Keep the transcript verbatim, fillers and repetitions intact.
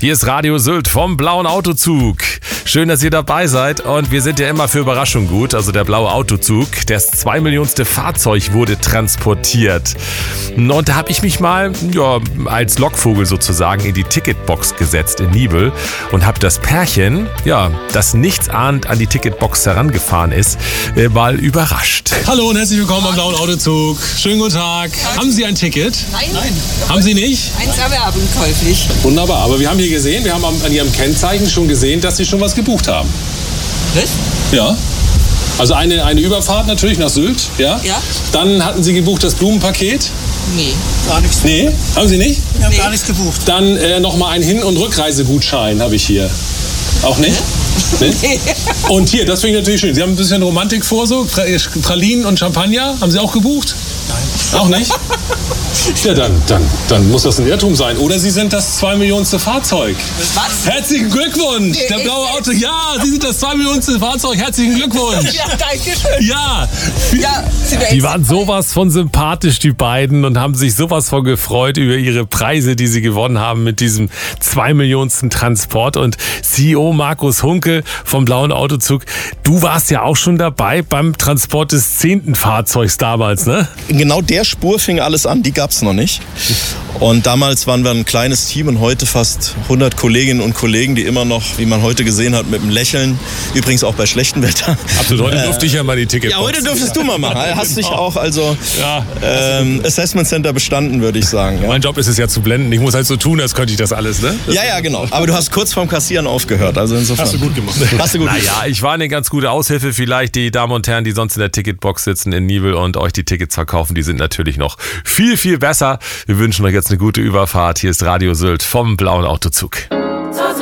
Hier ist Radio Sylt vom Blauen Autozug. Schön, dass ihr dabei seid und wir sind ja immer für Überraschung gut. Also der Blaue Autozug, das zwei Millionste Fahrzeug wurde transportiert. Und da habe ich mich mal ja, als Lockvogel sozusagen in die Ticketbox gesetzt in Nibel und habe das Pärchen, ja, das nichtsahnend an die Ticketbox herangefahren ist, äh, mal überrascht. Hallo und herzlich willkommen am Blauen Autozug. Schönen guten Tag. Haben Sie ein Ticket? Nein. Nein. Haben Sie nicht? Eins erwerben käuflich. Wunderbar, aber wir haben hier gesehen, wir haben an Ihrem Kennzeichen schon gesehen, dass Sie schon was gebucht haben. Was? Ja. Also eine, eine Überfahrt natürlich nach Sylt, ja? Ja. Dann hatten Sie gebucht das Blumenpaket. Nee. Gar nichts. Nee, haben Sie nicht? Wir haben Nee. gar nichts gebucht. Dann äh, nochmal einen Hin- und Rückreisegutschein habe ich hier. Auch nicht? Nee? Nee. Und hier, das finde ich natürlich schön. Sie haben ein bisschen Romantik vor, so Pra- Pralinen und Champagner. Haben Sie auch gebucht? Nein. Auch nicht? Ja, dann, dann, dann muss das ein Irrtum sein. Oder Sie sind das zwei Millionste Fahrzeug. Was? Herzlichen Glückwunsch! Der blaue Auto, ja, Sie sind das zwei Millionste Fahrzeug. Herzlichen Glückwunsch! Ja, danke schön. Ja! Ja, sind wir Die jetzt waren sowas von sympathisch, die beiden, und haben sich sowas von gefreut über ihre Preise, die sie gewonnen haben mit diesem zwei Millionsten Transport. Und C E O Markus Hunke vom Blauen Autozug, du warst ja auch schon dabei beim Transport des zehnten Fahrzeugs damals, ne? Genau der Spur fing alles an, die gab es noch nicht. Und damals waren wir ein kleines Team und heute fast hundert Kolleginnen und Kollegen, die immer noch, wie man heute gesehen hat, mit einem Lächeln, übrigens auch bei schlechtem Wetter. Absolut, heute durfte ich ja mal die Ticketbox. Ja, heute dürftest du mal machen. Hast dich auch also Ja. ähm, Assessment Center bestanden, würde ich sagen. Ja. Mein Job ist es ja zu blenden. Ich muss halt so tun, als könnte ich das alles, ne? Das ja, ja, genau. Aber du hast kurz vorm Kassieren aufgehört, also insofern. Hast du gut gemacht. Hast du gut gemacht. Naja, ich war eine ganz gute Aushilfe. Vielleicht die Damen und Herren, die sonst in der Ticketbox sitzen in Nibel und euch die Tickets verkaufen, die sind natürlich noch viel, viel besser. Wir wünschen euch jetzt eine gute Überfahrt. Hier ist Radio Sylt vom Blauen Autozug.